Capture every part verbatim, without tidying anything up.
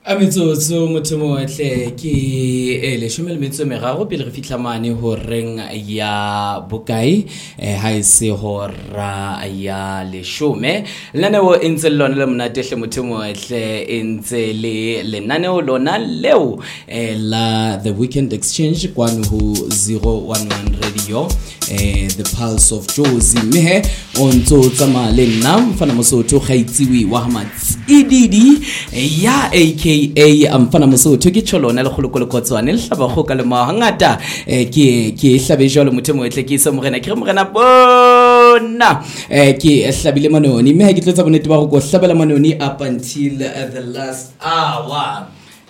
Ametsotso motho motle ke e le shome le metso meraro pele re fitla mane ho reng ya bokai ha e se hora ya leshome. Lenaneo e ntse lona le monate hle motho motle e ntse le lenaneo lona leo la The Weekend Exchange kwano ho zero one one Radio, eh, The Pulse of Jozi mehe ontso tsama le nna mfana mosotho khaitsewi wa hamatsi ididi ya aka amfana mosotho ke tšholona le kgolokolokotswane le hlaba go ka le mahangata ke ke hlabe jalo motho motle ke se morena ke re morena bona ke hlabile manoni mehe ke tlotsa bonete ba go go hlabela manoni up until uh, the last hour.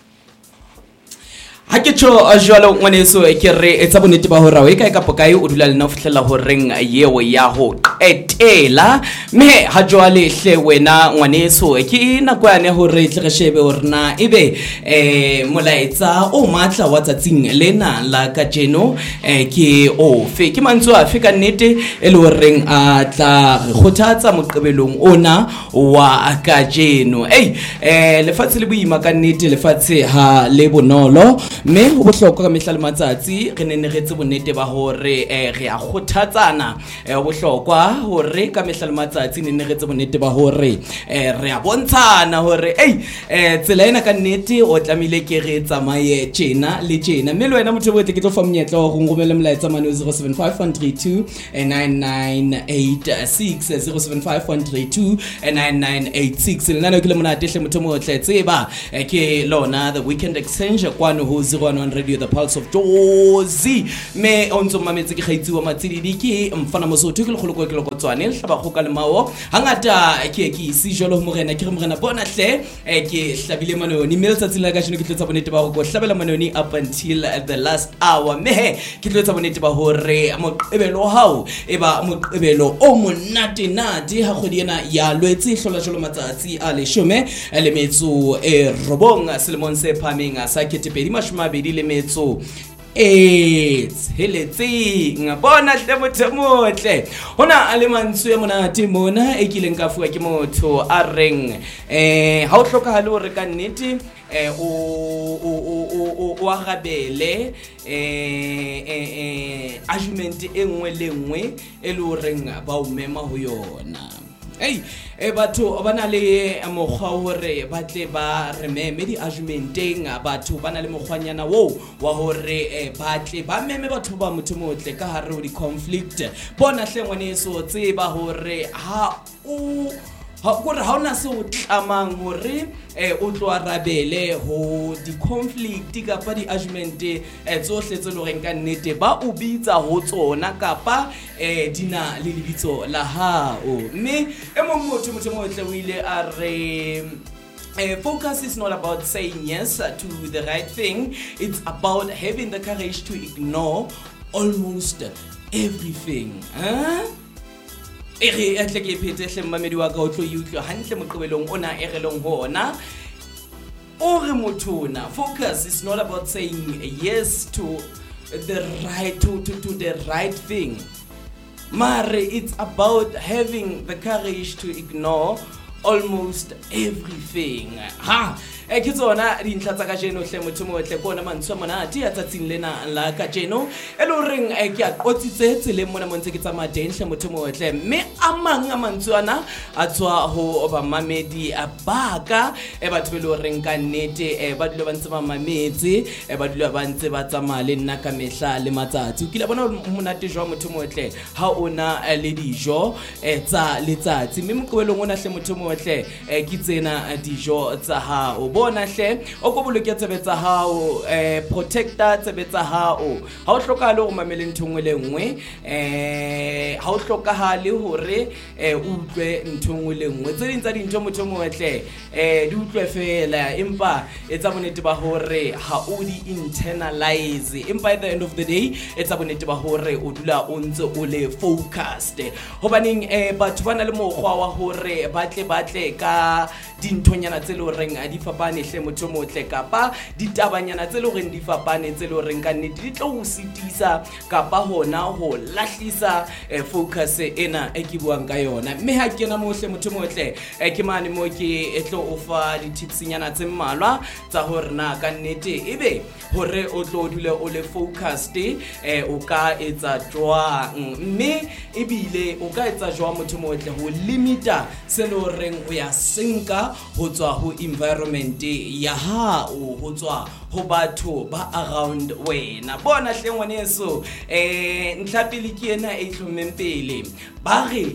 Ha ke tšho jalo ngwaneso ke re etsa bonete ba hore o eka ka pokae o dula lena o fihlela ho reng yeo ya ho qetela me ha jwale hle wena ngwaneso ke na kwane hore tle re shebe hore na ebe eh molaetsa o matla wa tsatsing lena la ka jeno eh ke o fe ke mantso a fe ka nnete e le horeng a tla re khothatsa moqebelong ona wa ka jeno ei eh lefatshe le boima ka nnete lefatshe ha le bonolo me ho bohlokwa ka mehla le matsatsi re ne re tse bonnete ba hore eh re a khothatsana eh ho bohlokwa hore ka mehla le matsatsi ne re tse bonnete ba hore eh re a bontshana hore ei eh tsela ena ka nnete o tlamile ke re tsamaye tjena le tjena mme le wena motho botle ke tlo fa monyetla ho ngomela molaetsa mane zero seven five one three two nine nine eight six zero seven five one three two nine nine eight six le nana ke le monate hle motho motle tseba ke lona The Weekend Exchange kwano ho zero one one Radio, The Pulse of Jozi me ontso mametse ke khaitsi wa matsididi ke mfana mosotho ke le kgoloko ke lokotswane le hlaba go ka le mao hangata ke ke isi jolo morena ke re morena bona hle ke hlabile manoni mme letsatsi la ka jeno ke tlotsa bonete ba go hlabela manoni up until the last hour me ke tlotsa bonete ba hore moqebelo hao eba moqebelo o monate nate ha kgodi ena ya lwetse hlola jolo matsatsi a leshome le metso e robong selemong se phameng sa ketepedi mashomabedi le metso it's heletse ngabona hle motho motle hona ale mantswe monate mona e kileng ka fuwa ke motho a reng eh ha o hloka le hore ka nnete eh o o o o agabele eh eh argument e nngwe le nngwe e le horeng ba o mema ho yona. Hey, e batho bana le mokgwa hore ba tle ba re meme di argumenteng batho bana le mokgwanyana wo wa hore ba tle ba meme batho ba motho motle ka hare ho di conflict bona hle ngwaneso tseba hore ha o ha gore ha ona se o tlamang hore eh o tlo arabele ho di conflict ka pa di argument eh tsohle tse lo reng ka nnete ba o bitsa ho tsona kapa eh dina le lebitso la hao mme e mong motho motho motle o ile a re Uh, focus is not about saying yes uh, to the right thing. It's about having the courage to ignore almost everything. Huh? Ere atle ke phete hle mmamedi wa ka o tlo yutlo hantle moqebelong ona e relong hona o re mothona. Focus is not about saying yes to the right to, to to the right thing, mare it's about having the courage to ignore almost everything. Ha e ke tsona di ntlatsa ka jeno hle motho motle kona mantswe monate ya tsatsing lena la ka jeno e le reng e ke a qotsitse tsele mona montse ke tsamaya teng hle motho motle mme a mang a mantswana a tswa ho ba mamedi a baka e batho be le reng ka nnete e ba dilo ba ntse ba mametse e ba dilo ba ntse ba tsamaya le nna ka mehla le matsatsi o kile bona monate jwa motho motle ha ona le dijo e tsa letsatsi mme moqebelong ona hle motho motle e ke tsena dijo tsa hao bona hle o go boloke tsebetsa hao eh protector tsebetsa hao ha o hloka le go mamela nthongwe le nngwe eh ha o hloka ha le hore eh o utlwe nthongwe le nngwe tse dintsa dintho motho motle eh di utlwe fela empa etsa bonete ba hore ha o di internalize empa at the end of the day etsa bonete ba hore o dula o ntse o le focused hobaneng eh batho bana le mogwa wa hore ba tle ba batle ka dinthonyana tse le horeng a di fapane hle motho motle kapa ditabanyana tse le horeng di fapane tse le horeng ka nnete di tlo o sitisa kapa hona ho lahlisa eh, focus ena e ke buang ka yona. Mme ha ke na mohle motho motle eh, ke mane mo ke e tlo ofa di tips nyana tse mmalwa tsa hore na ka nnete ebe hore o tlo dule o le focused eh, o ka etsa jwang, mme ebile o ka etsa jwang motho motle ho limita se le horeng o ya sinka ho tswa ho environment ya hao, ho tswa ho batho ba around wena. Bona hle ngwaneso eh ntlapile ke ena e tlhommeng pele ba re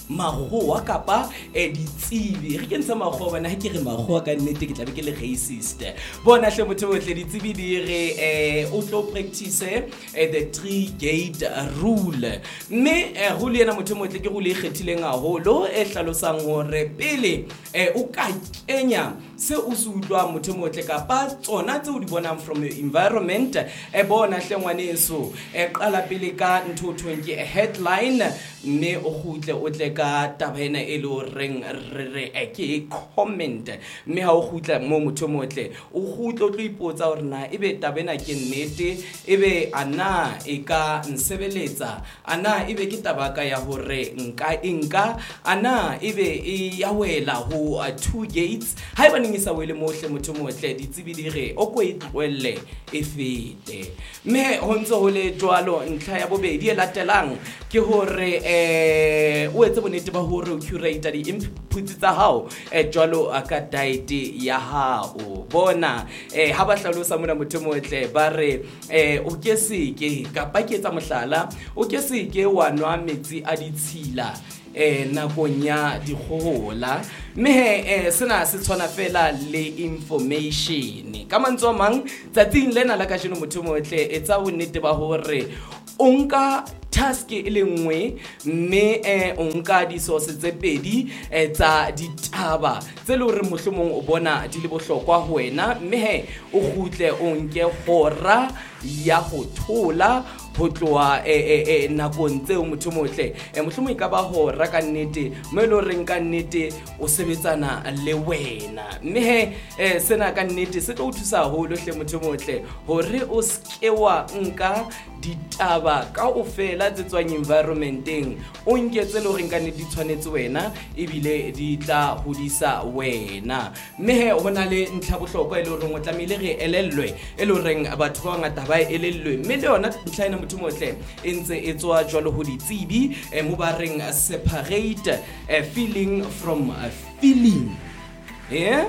magoa kapa eh ditsebi re kentsha magoa bana ha ke re magoa ka nnete ke tla be ke le racist. Bona hle motho botle ditsebi di re eh o tlo practice eh the three gate rule, mme eh rule ena motho motle ke rule e kgethileng haholo e hlalosang hore pele eh o ka kenya se o se utlwa motho motle kapa tsona tse o di bonang from your environment e bona hle ngwaneso e qala pele ka ntho thweng ke headline, mme o khutle o tle ka tabena e lo reng re re ke comment, mme ha o khutla mo motho motle o khutlo tlo ipotsa hore na ebe tabena ke nnete, ebe ana e ka nsebeletsa, ana ebe ke tabaka ya hore nka inka, ana ebe e ya wela ho uh, two gates. Ha eba ningisa wele mohle motho motle ditsebi di re o ko itlwelle e fete. Mme ho ntse ho le jwalo ntlha ya bobedi e latelang ke hore eh o etse bonete ba hore o curate di inputs tsa hao eh jwalo aka diet ya hao. Bona eh ha ba hlalosa mona motho motle ba re eh o ke se ke kapa ke etsa mohlala o ke se ke wa nwa metsi a ditshila eh nakong ya dikgohola, mme eh sena se tshwana fela le information ka mantswe a mang tsatsing lena la ka jeno motho motle etsa bonnete ba hore o nka task e le nngwe, mme eh o nka di source tse pedi eh tsa ditaba tse le hore mohlomong o bona di le bohlokwa ho wena, mme he o khutle o nke hora ya ho thola ho tloa eh eh nakong tseo motho motle eh mohlomong e ka ba hora ka nnete mo e le reng ka nnete o sebetsana le wena, mme he eh sena ka nnete se tlo o thusa haholo hle motho motle hore o skewa nka ditaba ka o fela tse tswang environmenteng o nketse le hore ka nnete di tshwanetse wena ebile di tla hodisa wena. Mme he hona le ntlha bohlokwa e le hore o tlamehile re elellwe e le hore batho ba ngata ba elellwe, mme le yona ntlha ena motho motle e ntse e tswa jwalo ho ditsebi e mo ba reng separate a feeling from a feeling. Yeah.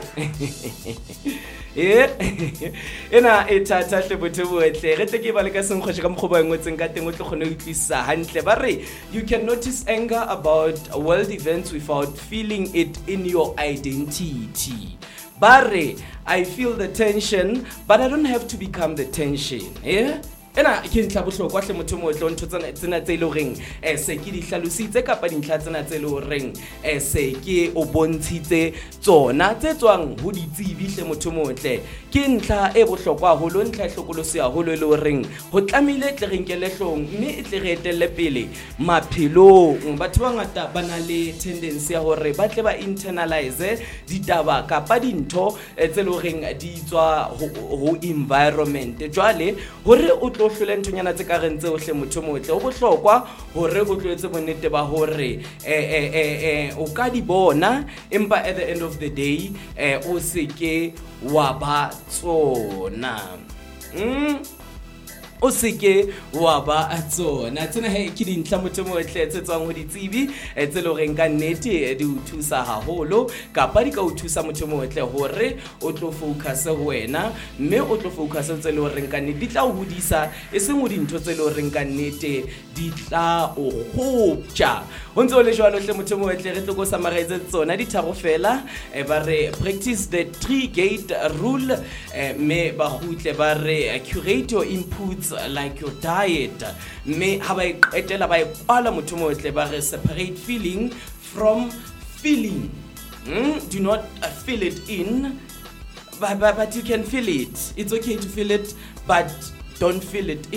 Yeah. Ena e thata hle botho botle re tle ke ba le ka senkgotshe ka mokgobo engwe tseng ka teng o tle khone o itlisa hantle ba re you can notice anger about world events without feeling it in your identity. Bare I feel the tension but I don't have to become the tension. Yeah. Ena ke ntla bohlokwa hle motho motle ntho tsena tsena tse ile reng eh se ke di hlalositse kapa dintlha tsena tse ile reng eh se ke o bontshitse tsona tse tswang ho ditsebi hle motho motle ke ntla e bohlokwa ho lo ntla hlokolosi ya ho lo ile reng ho tlamile tle re nkele hlong, mme e tle re etelle pele maphelong. Batho ba ngata ba na le tendency ya hore ba tle ba internalize ditaba kapa dintho tse ile reng di tswa ho environment, jwale hore o tlo hlole ntonyana tse ka reng tse o hle motho motle o bohlokwa hore o tlo etse bonnete ba hore eh eh eh o ka di bona empa at the end of the day eh o se ke wa ba tsona mm o seke wa ba tsona tsena he ke dintlha motho motle tse tswang ho ditsebi tse le reng ka nnete di o thusa haholo kapa di ka o thusa motho motle hore o tlo focus ho wena, mme o tlo focus tse le reng ka nnete di tla o hodisa e seng o dintho tse le reng ka nnete di tla o khoptja. Ho ntse o le jwalo hle motho motle re tlo go summarize tsona di tharo fela e ba re practice the three gate rule, mme ba khutle ba re curate your inputs like your diet, mme ha ba etela ba ikwala motho motle ba re separate feeling from feeling. mm? Do not uh, feel it in but, but, but you can feel it. It's okay to feel it but don't feel it in.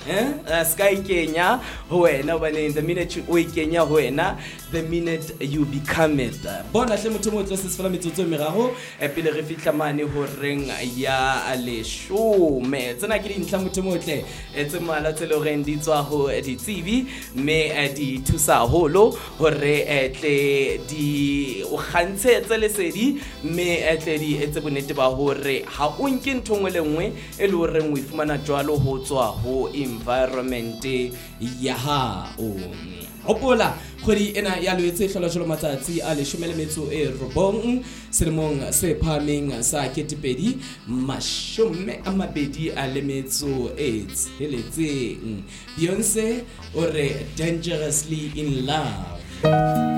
eh sky kenya ho wena bane the minute o ikenya ho wena the minute you become it bona hle motho mo tlo se sefala metsotso merago e pele re fitla mane ho reng ya le show me tsena ke dintlha motho motle e tsemala tselo re nditswa ho di T V me di thusa holo hore etle di o khantshe tsele sedi me etle di etse bonete ba hore ha o nke nthongwe le nngwe e le hore o ifumana jwalo ho tswa ho environment ya ha o hopola kgwedi ena ya loetse hlola jolo matsatsi a leshome le metso e robong selemong se phameng sa ketepedi mashome a mabedi a le metso e tsheletseng Beyonce ore dangerously in love.